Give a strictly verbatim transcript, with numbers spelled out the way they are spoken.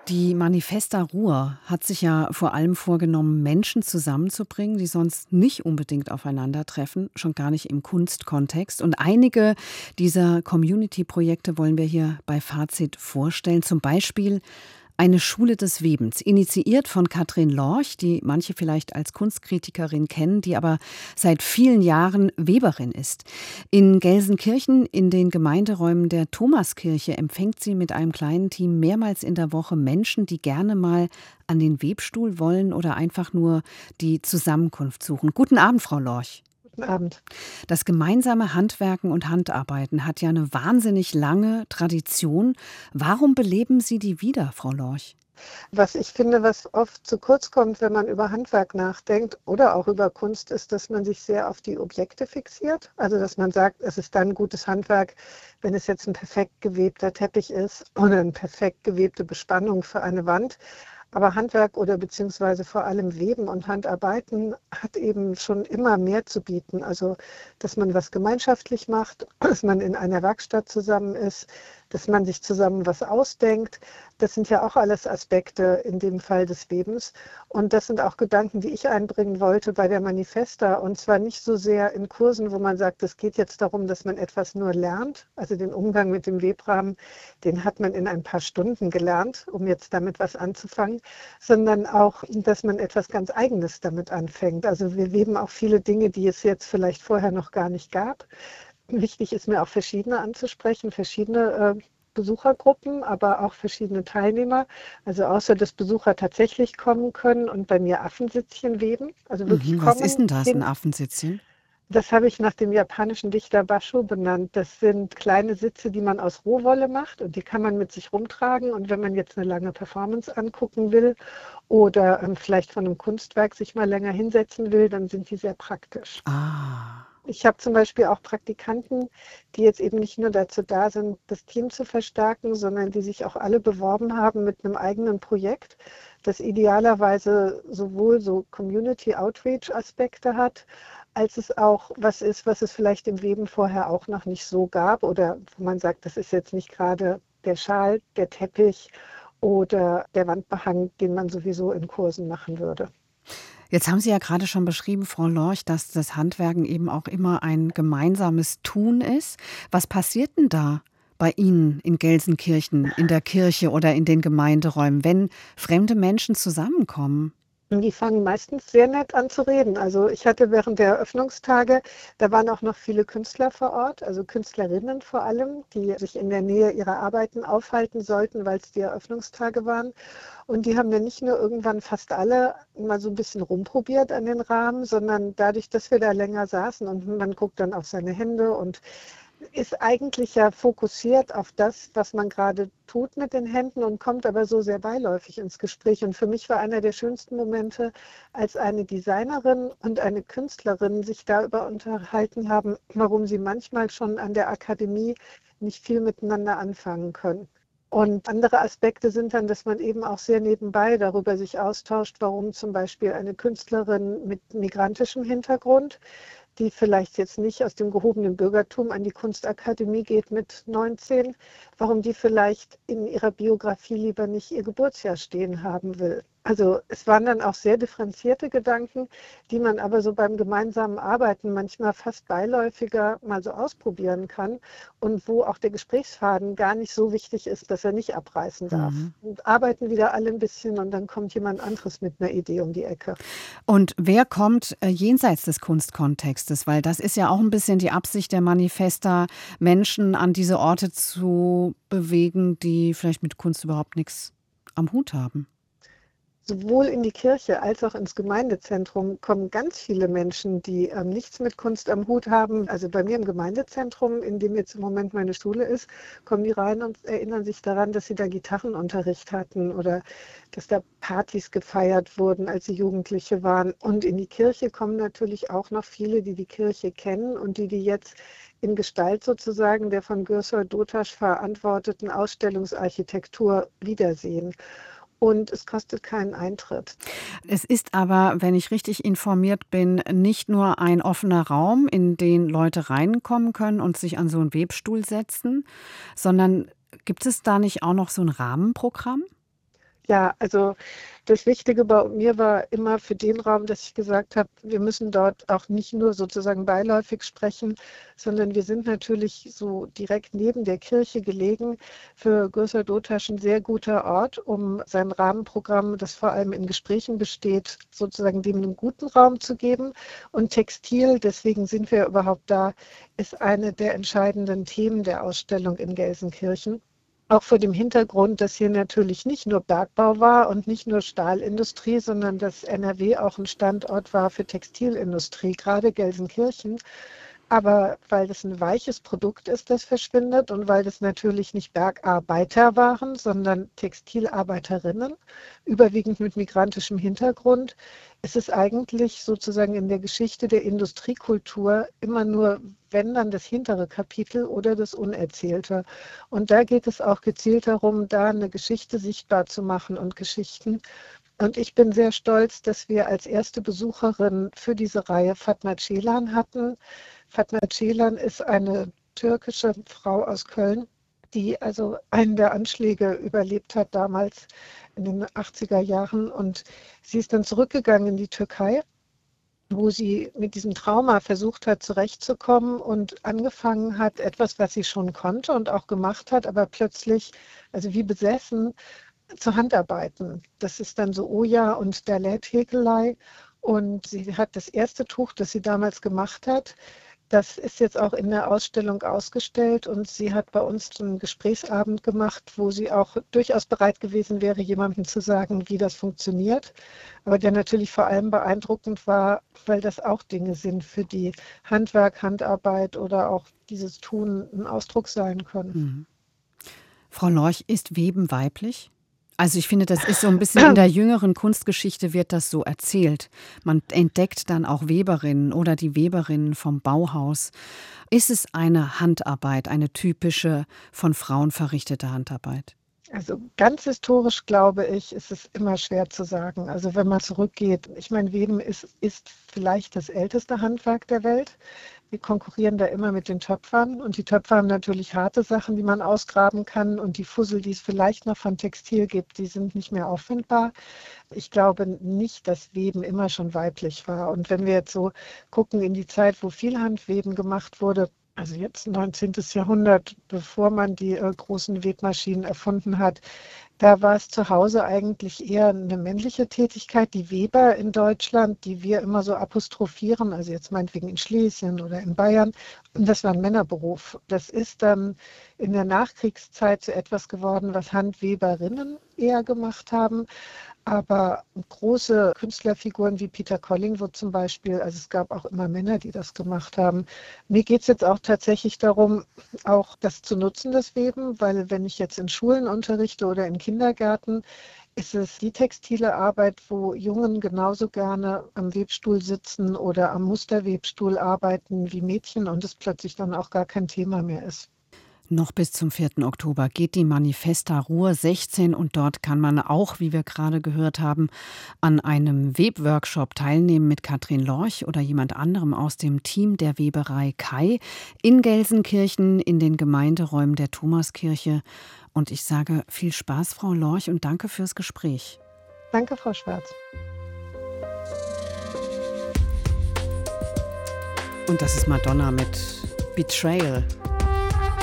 Die Manifesta Ruhr hat sich ja vor allem vorgenommen, Menschen zusammenzubringen, die sonst nicht unbedingt aufeinandertreffen, schon gar nicht im Kunstkontext. Und einige dieser Community-Projekte wollen wir hier bei Fazit vorstellen. Zum Beispiel eine Schule des Webens, initiiert von Katrin Lorch, die manche vielleicht als Kunstkritikerin kennen, die aber seit vielen Jahren Weberin ist. In Gelsenkirchen, in den Gemeinderäumen der Thomaskirche, empfängt sie mit einem kleinen Team mehrmals in der Woche Menschen, die gerne mal an den Webstuhl wollen oder einfach nur die Zusammenkunft suchen. Guten Abend, Frau Lorch. Guten Abend. Das gemeinsame Handwerken und Handarbeiten hat ja eine wahnsinnig lange Tradition. Warum beleben Sie die wieder, Frau Lorch? Was ich finde, was oft zu kurz kommt, wenn man über Handwerk nachdenkt oder auch über Kunst, ist, dass man sich sehr auf die Objekte fixiert. Also dass man sagt, es ist dann gutes Handwerk, wenn es jetzt ein perfekt gewebter Teppich ist oder eine perfekt gewebte Bespannung für eine Wand. Aber Handwerk oder beziehungsweise vor allem Weben und Handarbeiten hat eben schon immer mehr zu bieten. Also, dass man was gemeinschaftlich macht, dass man in einer Werkstatt zusammen ist, dass man sich zusammen was ausdenkt. Das sind ja auch alles Aspekte in dem Fall des Webens. Und das sind auch Gedanken, die ich einbringen wollte bei der Manifesta. Und zwar nicht so sehr in Kursen, wo man sagt, es geht jetzt darum, dass man etwas nur lernt. Also den Umgang mit dem Webrahmen, den hat man in ein paar Stunden gelernt, um jetzt damit was anzufangen, sondern auch, dass man etwas ganz Eigenes damit anfängt. Also wir weben auch viele Dinge, die es jetzt vielleicht vorher noch gar nicht gab. Wichtig ist mir auch verschiedene anzusprechen, verschiedene äh, Besuchergruppen, aber auch verschiedene Teilnehmer. Also außer dass Besucher tatsächlich kommen können und bei mir Affensitzchen weben. Also wirklich Mhm, was ist kommen denn das, ein hin. Affensitzchen? Das habe ich nach dem japanischen Dichter Basho benannt. Das sind kleine Sitze, die man aus Rohwolle macht und die kann man mit sich rumtragen. Und wenn man jetzt eine lange Performance angucken will oder ähm, vielleicht von einem Kunstwerk sich mal länger hinsetzen will, dann sind die sehr praktisch. Ah. Ich habe zum Beispiel auch Praktikanten, die jetzt eben nicht nur dazu da sind, das Team zu verstärken, sondern die sich auch alle beworben haben mit einem eigenen Projekt, das idealerweise sowohl so Community Outreach Aspekte hat, als es auch was ist, was es vielleicht im Weben vorher auch noch nicht so gab oder wo man sagt, das ist jetzt nicht gerade der Schal, der Teppich oder der Wandbehang, den man sowieso in Kursen machen würde. Jetzt haben Sie ja gerade schon beschrieben, Frau Lorch, dass das Handwerken eben auch immer ein gemeinsames Tun ist. Was passiert denn da bei Ihnen in Gelsenkirchen, in der Kirche oder in den Gemeinderäumen, wenn fremde Menschen zusammenkommen? Die fangen meistens sehr nett an zu reden. Also ich hatte während der Eröffnungstage, da waren auch noch viele Künstler vor Ort, also Künstlerinnen vor allem, die sich in der Nähe ihrer Arbeiten aufhalten sollten, weil es die Eröffnungstage waren. Und die haben dann nicht nur irgendwann fast alle mal so ein bisschen rumprobiert an den Rahmen, sondern dadurch, dass wir da länger saßen und man guckt dann auf seine Hände und ist eigentlich ja fokussiert auf das, was man gerade tut mit den Händen und kommt aber so sehr beiläufig ins Gespräch. Und für mich war einer der schönsten Momente, als eine Designerin und eine Künstlerin sich darüber unterhalten haben, warum sie manchmal schon an der Akademie nicht viel miteinander anfangen können. Und andere Aspekte sind dann, dass man eben auch sehr nebenbei darüber sich austauscht, warum zum Beispiel eine Künstlerin mit migrantischem Hintergrund, die vielleicht jetzt nicht aus dem gehobenen Bürgertum an die Kunstakademie geht mit neunzehn, warum die vielleicht in ihrer Biografie lieber nicht ihr Geburtsjahr stehen haben will. Also es waren dann auch sehr differenzierte Gedanken, die man aber so beim gemeinsamen Arbeiten manchmal fast beiläufiger mal so ausprobieren kann und wo auch der Gesprächsfaden gar nicht so wichtig ist, dass er nicht abreißen darf. Mhm. Und arbeiten wieder alle ein bisschen und dann kommt jemand anderes mit einer Idee um die Ecke. Und wer kommt äh, jenseits des Kunstkontextes? Weil das ist ja auch ein bisschen die Absicht der Manifesta, Menschen an diese Orte zu bewegen, die vielleicht mit Kunst überhaupt nichts am Hut haben. Sowohl in die Kirche als auch ins Gemeindezentrum kommen ganz viele Menschen, die ähm, nichts mit Kunst am Hut haben. Also bei mir im Gemeindezentrum, in dem jetzt im Moment meine Schule ist, kommen die rein und erinnern sich daran, dass sie da Gitarrenunterricht hatten oder dass da Partys gefeiert wurden, als sie Jugendliche waren. Und in die Kirche kommen natürlich auch noch viele, die die Kirche kennen und die die jetzt in Gestalt sozusagen der von Gürsor Dotasch verantworteten Ausstellungsarchitektur wiedersehen. Und es kostet keinen Eintritt. Es ist aber, wenn ich richtig informiert bin, nicht nur ein offener Raum, in den Leute reinkommen können und sich an so einen Webstuhl setzen, sondern gibt es da nicht auch noch so ein Rahmenprogramm? Ja, also das Wichtige bei mir war immer für den Raum, dass ich gesagt habe, wir müssen dort auch nicht nur sozusagen beiläufig sprechen, sondern wir sind natürlich so direkt neben der Kirche gelegen. Für Gürsel Dotasch ein sehr guter Ort, um sein Rahmenprogramm, das vor allem in Gesprächen besteht, sozusagen dem einen guten Raum zu geben. Und Textil, deswegen sind wir überhaupt da, ist eine der entscheidenden Themen der Ausstellung in Gelsenkirchen. Auch vor dem Hintergrund, dass hier natürlich nicht nur Bergbau war und nicht nur Stahlindustrie, sondern dass N R W auch ein Standort war für Textilindustrie, gerade Gelsenkirchen. Aber weil das ein weiches Produkt ist, das verschwindet und weil das natürlich nicht Bergarbeiter waren, sondern Textilarbeiterinnen, überwiegend mit migrantischem Hintergrund, ist es eigentlich sozusagen in der Geschichte der Industriekultur immer nur, wenn dann das hintere Kapitel oder das Unerzählte. Und da geht es auch gezielt darum, da eine Geschichte sichtbar zu machen und Geschichten. Und ich bin sehr stolz, dass wir als erste Besucherin für diese Reihe Fatma Ceylan hatten. Fatma Ceylan ist eine türkische Frau aus Köln, die also einen der Anschläge überlebt hat damals in den achtziger Jahren. Und sie ist dann zurückgegangen in die Türkei, wo sie mit diesem Trauma versucht hat, zurechtzukommen und angefangen hat, etwas, was sie schon konnte und auch gemacht hat, aber plötzlich, also wie besessen, zu Handarbeiten. Das ist dann so Oja und Dalet-Häkelei. Und sie hat das erste Tuch, das sie damals gemacht hat, das ist jetzt auch in der Ausstellung ausgestellt und sie hat bei uns einen Gesprächsabend gemacht, wo sie auch durchaus bereit gewesen wäre, jemandem zu sagen, wie das funktioniert. Aber der natürlich vor allem beeindruckend war, weil das auch Dinge sind, für die Handwerk, Handarbeit oder auch dieses Tun ein Ausdruck sein können. Mhm. Frau Lorch, ist Weben weiblich? Also ich finde, das ist so ein bisschen in der jüngeren Kunstgeschichte wird das so erzählt. Man entdeckt dann auch Weberinnen oder die Weberinnen vom Bauhaus. Ist es eine Handarbeit, eine typische von Frauen verrichtete Handarbeit? Also ganz historisch, glaube ich, ist es immer schwer zu sagen. Also wenn man zurückgeht, ich meine, Weben ist, ist vielleicht das älteste Handwerk der Welt. Wir konkurrieren da immer mit den Töpfern und die Töpfer haben natürlich harte Sachen, die man ausgraben kann und die Fussel, die es vielleicht noch von Textil gibt, die sind nicht mehr auffindbar. Ich glaube nicht, dass Weben immer schon weiblich war. Und wenn wir jetzt so gucken in die Zeit, wo viel Handweben gemacht wurde, also jetzt neunzehnten. Jahrhundert, bevor man die äh, großen Webmaschinen erfunden hat, da war es zu Hause eigentlich eher eine männliche Tätigkeit. Die Weber in Deutschland, die wir immer so apostrophieren, also jetzt meinetwegen in Schlesien oder in Bayern, das war ein Männerberuf. Das ist dann in der Nachkriegszeit zu etwas geworden, was Handweberinnen eher gemacht haben. Aber große Künstlerfiguren wie Peter Collingwood zum Beispiel, also es gab auch immer Männer, die das gemacht haben. Mir geht es jetzt auch tatsächlich darum, auch das zu nutzen, das Weben, weil wenn ich jetzt in Schulen unterrichte oder in Kindergärten, ist es die textile Arbeit, wo Jungen genauso gerne am Webstuhl sitzen oder am Musterwebstuhl arbeiten wie Mädchen und es plötzlich dann auch gar kein Thema mehr ist. Noch bis zum vierten Oktober geht die Manifesta Ruhr sechzehn und dort kann man auch, wie wir gerade gehört haben, an einem Webworkshop teilnehmen mit Katrin Lorch oder jemand anderem aus dem Team der Weberei Kai in Gelsenkirchen in den Gemeinderäumen der Thomaskirche. Und ich sage viel Spaß, Frau Lorch, und danke fürs Gespräch. Danke, Frau Schwarz. Und das ist Madonna mit Betrayal.